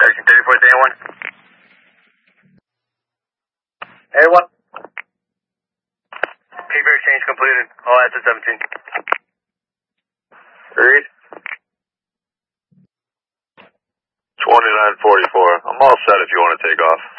Section 34, A1. A1. Paper exchange completed. All assets 17. Read. 2944. I'm all set if you want to take off.